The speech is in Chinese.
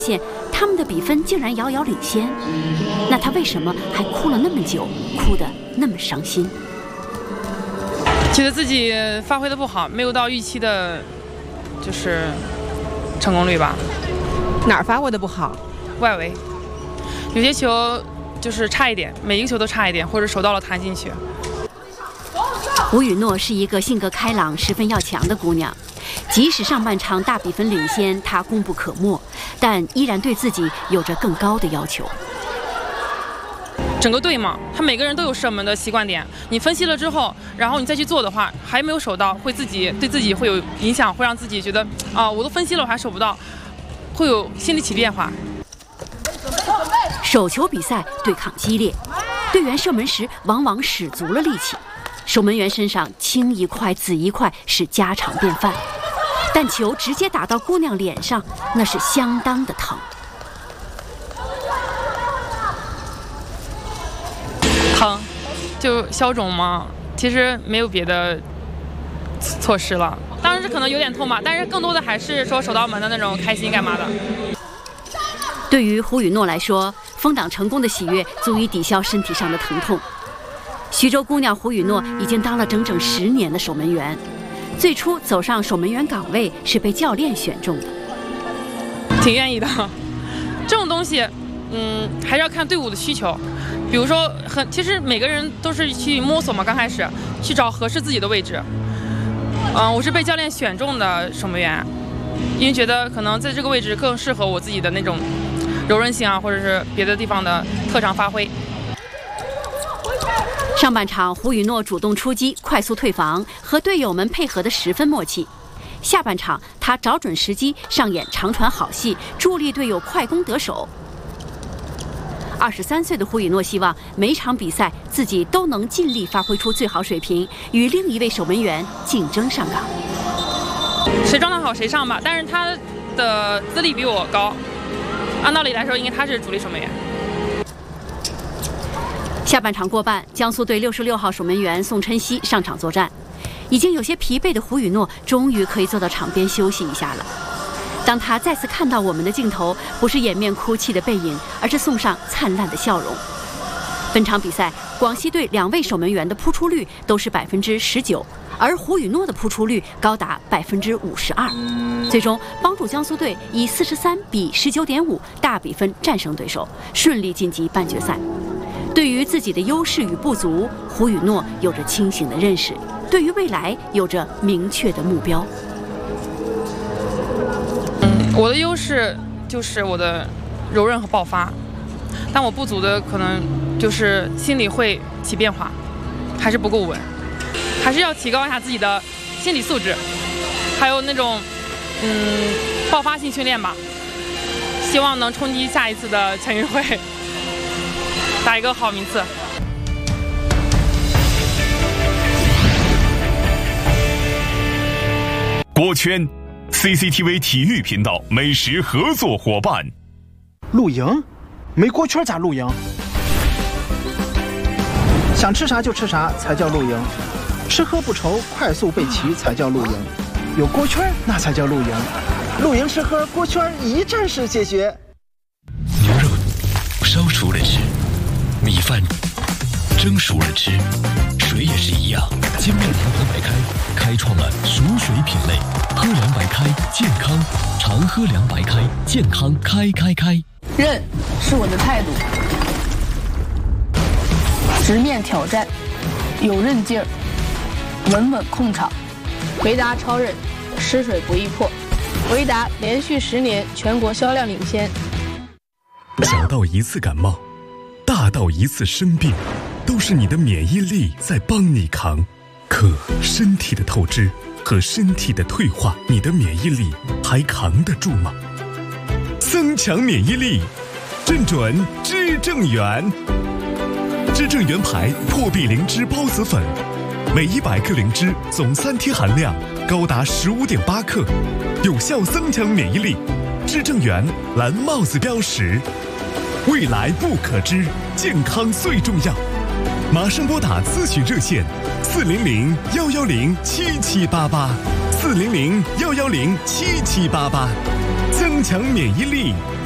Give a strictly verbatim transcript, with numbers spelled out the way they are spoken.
现他们的比分竟然遥遥领先，那他为什么还哭了那么久，哭得那么伤心？ 觉得自己发挥的不好，没有到预期的，就是成功率吧。 哪儿发挥的不好？ 外围，有些球就是差一点，每一个球都差一点，或者手到了弹进去。 胡雨诺是一个性格开朗、十分要强的姑娘。即使上半场大比分领先，她功不可没，但依然对自己有着更高的要求。 整个队嘛，他每个人都有射门的习惯点，你分析了之后，然后你再去做的话，还没有守到，会自己对自己会有影响，会让自己觉得啊，我都分析了，我还守不到，会有心理起变化。 手球比赛对抗激烈，队员射门时往往使足了力气，守门员身上青一块紫一块是家常便饭，但球直接打到姑娘脸上，那是相当的疼。 疼，就消肿嘛，其实没有别的措施了。当然是可能有点痛嘛，但是更多的还是说守到门的那种开心干嘛的。 对于胡雨诺来说，封挡成功的喜悦足以抵消身体上的疼痛。徐州姑娘胡雨诺已经当了整整十年的守门员，最初走上守门员岗位是被教练选中的。 挺愿意的，这种东西，嗯，还是要看队伍的需求。比如说，很其实每个人都是去摸索嘛，刚开始去找合适自己的位置。嗯，我是被教练选中的守门员，因为觉得可能在这个位置更适合我自己的那种柔韧性啊，或者是别的地方的特长发挥。 上半场，胡雨诺主动出击，快速退防，和队友们配合得十分默契。下半场，他找准时机，上演长传好戏，助力队友快攻得手。二十三岁的胡雨诺希望每场比赛自己都能尽力发挥出最好水平，与另一位守门员竞争上岗。 谁状态好谁上吧，但是他的资历比我高，按道理来说应该他是主力守门员。 下半场过半，江苏队六十六号守门员宋琛曦上场作战，已经有些疲惫的胡雨诺终于可以坐到场边休息一下了。当他再次看到我们的镜头，不是掩面哭泣的背影，而是送上灿烂的笑容。本场比赛，广西队两位守门员的扑出率都是百分之十九，而胡雨诺的扑出率高达百分之五十二，最终帮助江苏队以四十三比十九点五大比分战胜对手，顺利晋级半决赛。对于自己的优势与不足，胡雨诺有着清醒的认识，对于未来有着明确的目标。 嗯，我的优势就是我的柔韧和爆发，但我不足的可能就是心理会起变化，还是不够稳，还是要提高一下自己的心理素质，还有那种嗯爆发性训练吧。希望能冲击下一次的全运会，打一个好名次。 锅圈 C C T V 体育频道美食合作伙伴。 露营？没锅圈咋露营？想吃啥就吃啥才叫露营，吃喝不愁，快速备齐才叫露营，有锅圈那才叫露营。露营吃喝锅圈一站式解决。 牛肉烧熟了吃，米饭蒸熟了吃，水也是一样。金麦堂和白开开创了熟水品类，喝凉白开健康，常喝凉白开健康开开开。 韧是我的态度，直面挑战，有韧劲儿，稳稳控场。维达超韧，湿水不易破。维达连续十年全国销量领先。 小到一次感冒，大到一次生病，都是你的免疫力在帮你扛。可身体的透支和身体的退化，你的免疫力还扛得住吗？增强免疫力，正准知正元。知正元牌破壁灵芝孢子粉，每一百克灵芝总三贴含量高达十五点八克，有效增强免疫力。知正元蓝帽子标识，未来不可知，健康最重要。马上拨打咨询热线四零零幺幺零七七八八，四零零幺幺零七七八八，增强免疫力，